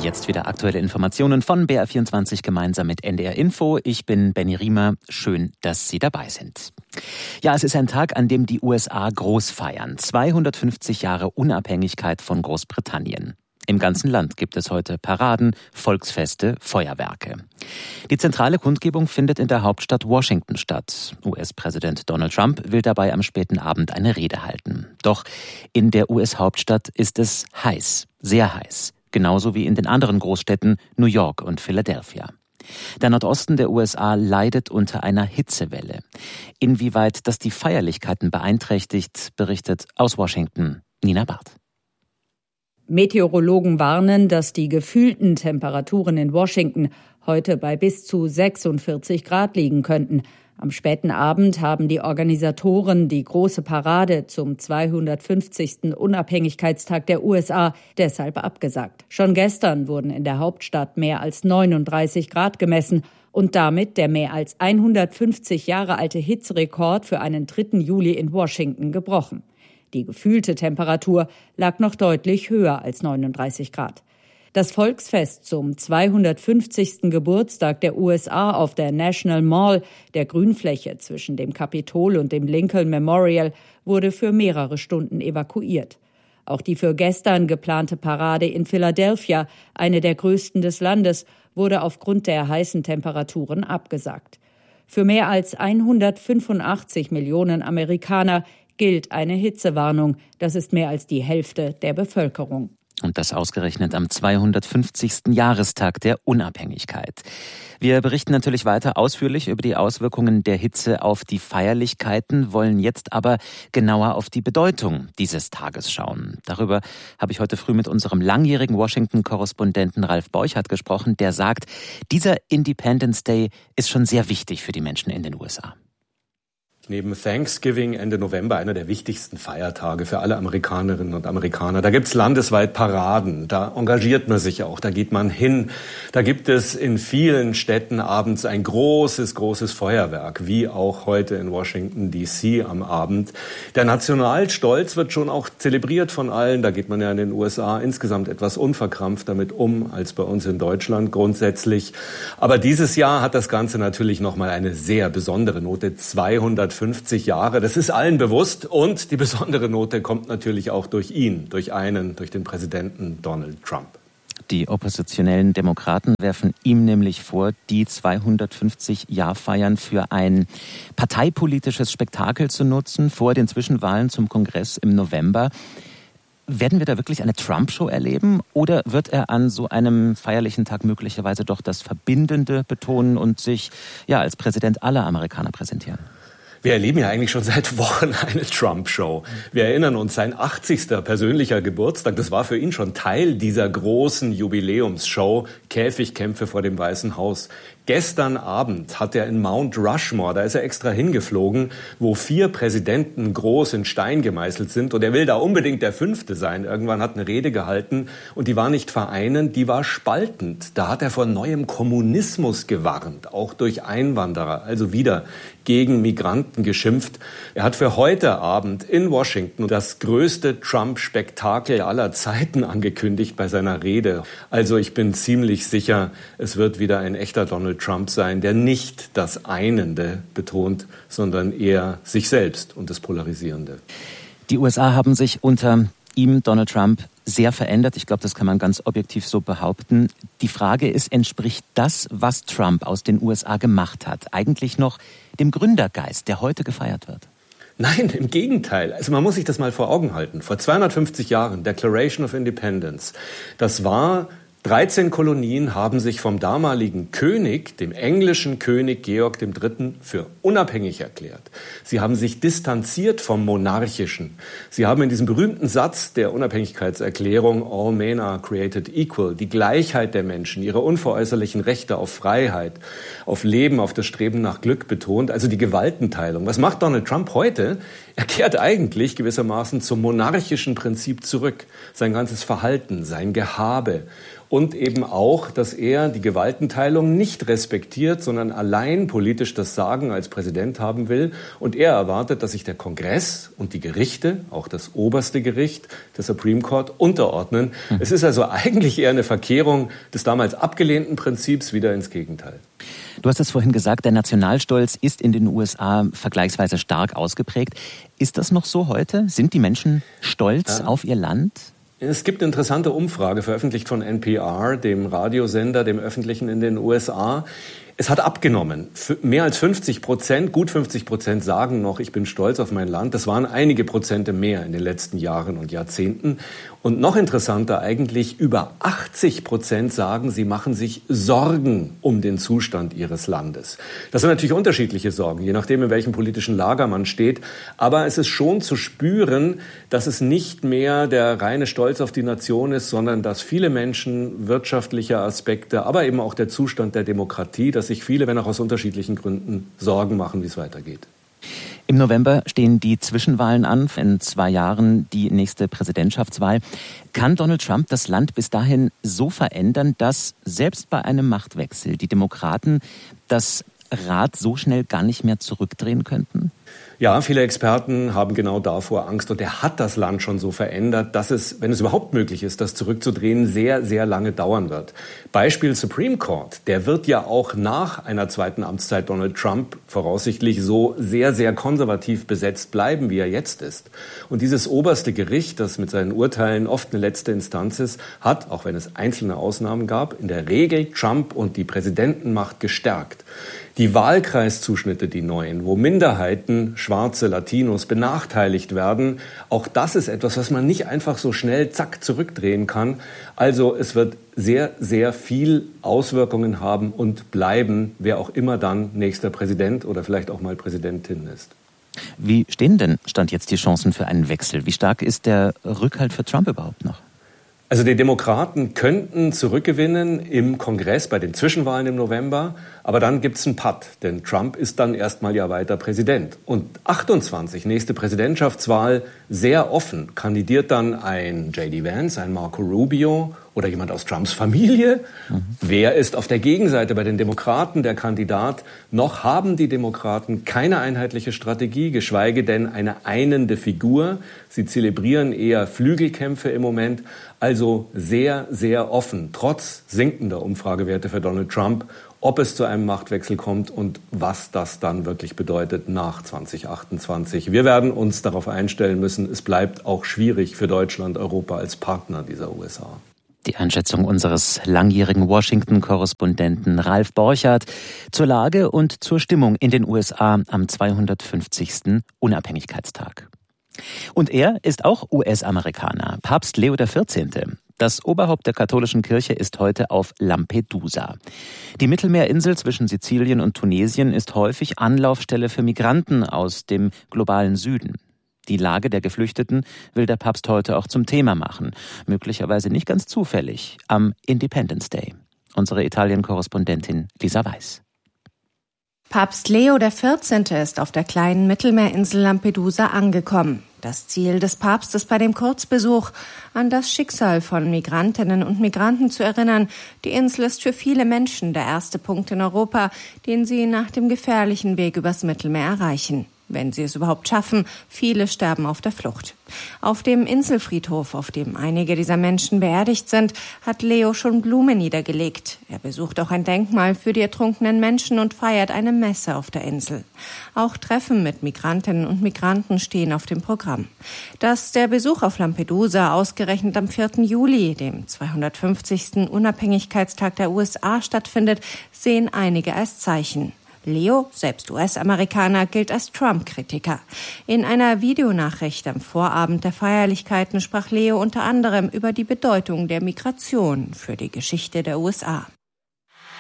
Jetzt wieder aktuelle Informationen von BR24 gemeinsam mit NDR Info. Ich bin Benny Riemer. Schön, dass Sie dabei sind. Ja, es ist ein Tag, an dem die USA groß feiern. 250 Jahre Unabhängigkeit von Großbritannien. Im ganzen Land gibt es heute Paraden, Volksfeste, Feuerwerke. Die zentrale Kundgebung findet in der Hauptstadt Washington statt. US-Präsident Donald Trump will dabei am späten Abend eine Rede halten. Doch in der US-Hauptstadt ist es heiß, sehr heiß. Genauso wie in den anderen Großstädten New York und Philadelphia. Der Nordosten der USA leidet unter einer Hitzewelle. Inwieweit das die Feierlichkeiten beeinträchtigt, berichtet aus Washington Nina Barth. Meteorologen warnen, dass die gefühlten Temperaturen in Washington heute bei bis zu 46 Grad liegen könnten. Am späten Abend haben die Organisatoren die große Parade zum 250. Unabhängigkeitstag der USA deshalb abgesagt. Schon gestern wurden in der Hauptstadt mehr als 39 Grad gemessen und damit der mehr als 150 Jahre alte Hitzerekord für einen 3. Juli in Washington gebrochen. Die gefühlte Temperatur lag noch deutlich höher als 39 Grad. Das Volksfest zum 250. Geburtstag der USA auf der National Mall, der Grünfläche zwischen dem Kapitol und dem Lincoln Memorial, wurde für mehrere Stunden evakuiert. Auch die für gestern geplante Parade in Philadelphia, eine der größten des Landes, wurde aufgrund der heißen Temperaturen abgesagt. Für mehr als 185 Millionen Amerikaner gilt eine Hitzewarnung. Das ist mehr als die Hälfte der Bevölkerung. Und das ausgerechnet am 250. Jahrestag der Unabhängigkeit. Wir berichten natürlich weiter ausführlich über die Auswirkungen der Hitze auf die Feierlichkeiten, wollen jetzt aber genauer auf die Bedeutung dieses Tages schauen. Darüber habe ich heute früh mit unserem langjährigen Washington-Korrespondenten Ralf Borchardt gesprochen, der sagt, dieser Independence Day ist schon sehr wichtig für die Menschen in den USA. Neben Thanksgiving Ende November einer der wichtigsten Feiertage für alle Amerikanerinnen und Amerikaner. Da gibt's landesweit Paraden, da engagiert man sich auch, da geht man hin. Da gibt es in vielen Städten abends ein großes Feuerwerk, wie auch heute in Washington D.C. am Abend. Der Nationalstolz wird schon auch zelebriert von allen. Da geht man ja in den USA insgesamt etwas unverkrampft damit um, als bei uns in Deutschland grundsätzlich. Aber dieses Jahr hat das Ganze natürlich nochmal eine sehr besondere Note, 250 Jahre, das ist allen bewusst und die besondere Note kommt natürlich auch durch ihn, durch den Präsidenten Donald Trump. Die oppositionellen Demokraten werfen ihm nämlich vor, die 250-Jahr-Feiern für ein parteipolitisches Spektakel zu nutzen, vor den Zwischenwahlen zum Kongress im November. Werden wir da wirklich eine Trump-Show erleben oder wird er an so einem feierlichen Tag möglicherweise doch das Verbindende betonen und sich als Präsident aller Amerikaner präsentieren? Wir erleben ja eigentlich schon seit Wochen eine Trump-Show. Wir erinnern uns, sein 80. persönlicher Geburtstag, das war für ihn schon Teil dieser großen Jubiläumsshow, Käfigkämpfe vor dem Weißen Haus. Gestern Abend hat er in Mount Rushmore, da ist er extra hingeflogen, wo 4 Präsidenten groß in Stein gemeißelt sind. Und er will da unbedingt der 5. sein. Irgendwann hat eine Rede gehalten und die war nicht vereinend, die war spaltend. Da hat er vor neuem Kommunismus gewarnt, auch durch Einwanderer, also wieder gegen Migranten geschimpft. Er hat für heute Abend in Washington das größte Trump-Spektakel aller Zeiten angekündigt bei seiner Rede. Also ich bin ziemlich sicher, es wird wieder ein echter Donald Trump sein, der nicht das Einende betont, sondern eher sich selbst und das Polarisierende. Die USA haben sich unter ihm, Donald Trump, sehr verändert. Ich glaube, das kann man ganz objektiv so behaupten. Die Frage ist, entspricht das, was Trump aus den USA gemacht hat, eigentlich noch dem Gründergeist, der heute gefeiert wird? Nein, im Gegenteil. Also man muss sich das mal vor Augen halten. Vor 250 Jahren, Declaration of Independence, das war 13 Kolonien haben sich vom damaligen König, dem englischen König Georg III., für unabhängig erklärt. Sie haben sich distanziert vom Monarchischen. Sie haben in diesem berühmten Satz der Unabhängigkeitserklärung All men are created equal, die Gleichheit der Menschen, ihre unveräußerlichen Rechte auf Freiheit, auf Leben, auf das Streben nach Glück betont, also die Gewaltenteilung. Was macht Donald Trump heute? Er kehrt eigentlich gewissermaßen zum monarchischen Prinzip zurück. Sein ganzes Verhalten, sein Gehabe. und eben auch, dass er die Gewaltenteilung nicht respektiert, sondern allein politisch das Sagen als Präsident haben will. Und er erwartet, dass sich der Kongress und die Gerichte, auch das oberste Gericht, der Supreme Court, unterordnen. Es ist also eigentlich eher eine Verkehrung des damals abgelehnten Prinzips wieder ins Gegenteil. Du hast es vorhin gesagt, der Nationalstolz ist in den USA vergleichsweise stark ausgeprägt. Ist das noch so heute? Sind die Menschen stolz auf ihr Land? Es gibt eine interessante Umfrage, veröffentlicht von NPR, dem Radiosender, dem öffentlichen in den USA. Es hat abgenommen. Mehr als 50%, gut 50% sagen noch, ich bin stolz auf mein Land. Das waren einige Prozente mehr in den letzten Jahren und Jahrzehnten. Und noch interessanter eigentlich, über 80% sagen, sie machen sich Sorgen um den Zustand ihres Landes. Das sind natürlich unterschiedliche Sorgen, je nachdem, in welchem politischen Lager man steht. Aber es ist schon zu spüren, dass es nicht mehr der reine Stolz auf die Nation ist, sondern dass viele Menschen wirtschaftliche Aspekte, aber eben auch der Zustand der Demokratie, dass sich viele, wenn auch aus unterschiedlichen Gründen, Sorgen machen, wie es weitergeht. Im November stehen die Zwischenwahlen an, in 2 Jahren die nächste Präsidentschaftswahl. Kann Donald Trump das Land bis dahin so verändern, dass selbst bei einem Machtwechsel die Demokraten das Rad so schnell gar nicht mehr zurückdrehen könnten? Ja, viele Experten haben genau davor Angst und er hat das Land schon so verändert, dass es, wenn es überhaupt möglich ist, das zurückzudrehen, sehr, sehr lange dauern wird. Beispiel Supreme Court, der wird ja auch nach einer zweiten Amtszeit Donald Trump voraussichtlich so sehr, sehr konservativ besetzt bleiben, wie er jetzt ist. Und dieses oberste Gericht, das mit seinen Urteilen oft eine letzte Instanz ist, hat, auch wenn es einzelne Ausnahmen gab, in der Regel Trump und die Präsidentenmacht gestärkt. Die Wahlkreiszuschnitte, die neuen, wo Minderheiten, Schwarze, Latinos benachteiligt werden, auch das ist etwas, was man nicht einfach so schnell, zack, zurückdrehen kann. Also es wird sehr, sehr viel Auswirkungen haben und bleiben, wer auch immer dann nächster Präsident oder vielleicht auch mal Präsidentin ist. Wie stehen denn Stand jetzt die Chancen für einen Wechsel? Wie stark ist der Rückhalt für Trump überhaupt noch? Also die Demokraten könnten zurückgewinnen im Kongress bei den Zwischenwahlen im November, aber dann gibt's einen Patt, denn Trump ist dann erstmal ja weiter Präsident. Und 28, nächste Präsidentschaftswahl, sehr offen, kandidiert dann ein J.D. Vance, ein Marco Rubio oder jemand aus Trumps Familie. Wer ist auf der Gegenseite bei den Demokraten der Kandidat? Noch haben die Demokraten keine einheitliche Strategie, geschweige denn eine einende Figur. Sie zelebrieren eher Flügelkämpfe im Moment. Also sehr, sehr offen, trotz sinkender Umfragewerte für Donald Trump, ob es zu einem Machtwechsel kommt und was das dann wirklich bedeutet nach 2028. Wir werden uns darauf einstellen müssen, es bleibt auch schwierig für Deutschland, Europa als Partner dieser USA. Die Einschätzung unseres langjährigen Washington-Korrespondenten Ralf Borchardt zur Lage und zur Stimmung in den USA am 250. Unabhängigkeitstag. Und er ist auch US-Amerikaner, Papst Leo XIV. Das Oberhaupt der katholischen Kirche ist heute auf Lampedusa. Die Mittelmeerinsel zwischen Sizilien und Tunesien ist häufig Anlaufstelle für Migranten aus dem globalen Süden. Die Lage der Geflüchteten will der Papst heute auch zum Thema machen. Möglicherweise nicht ganz zufällig am Independence Day. Unsere Italien-Korrespondentin Lisa Weiß. Papst Leo XIV. Ist auf der kleinen Mittelmeerinsel Lampedusa angekommen. Das Ziel des Papstes bei dem Kurzbesuch, an das Schicksal von Migrantinnen und Migranten zu erinnern. Die Insel ist für viele Menschen der erste Punkt in Europa, den sie nach dem gefährlichen Weg übers Mittelmeer erreichen. Wenn sie es überhaupt schaffen, viele sterben auf der Flucht. Auf dem Inselfriedhof, auf dem einige dieser Menschen beerdigt sind, hat Leo schon Blumen niedergelegt. Er besucht auch ein Denkmal für die ertrunkenen Menschen und feiert eine Messe auf der Insel. Auch Treffen mit Migrantinnen und Migranten stehen auf dem Programm. Dass der Besuch auf Lampedusa ausgerechnet am 4. Juli, dem 250. Unabhängigkeitstag der USA, stattfindet, sehen einige als Zeichen. Leo, selbst US-Amerikaner, gilt als Trump-Kritiker. In einer Videonachricht am Vorabend der Feierlichkeiten sprach Leo unter anderem über die Bedeutung der Migration für die Geschichte der USA.